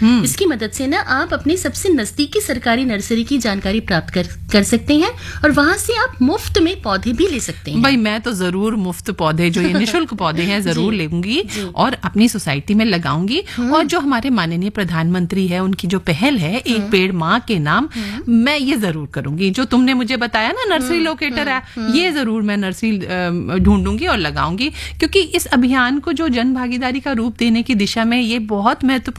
इसकी मदद से ना आप अपने सबसे नजदीकी सरकारी नर्सरी की जानकारी प्राप्त कर सकते हैं और वहां से आप मुफ्त में पौधे भी ले सकते हैं। भाई मैं तो जरूर मुफ्त पौधे, जो ये निशुल्क पौधे हैं, जरूर लेंगी और अपनी सोसाइटी में लगाऊंगी। और जो हमारे माननीय प्रधानमंत्री है, उनकी जो पहल है एक पेड़ माँ के नाम, मैं ये जरूर करूंगी। जो तुमने मुझे बताया ना नर्सरी लोकेटर है, ये जरूर मैं नर्सरी ढूंढूंगी और लगाऊंगी, क्योंकि इस अभियान को जो जन भागीदारी का रूप देने की दिशा में ये बहुत महत्वपूर्ण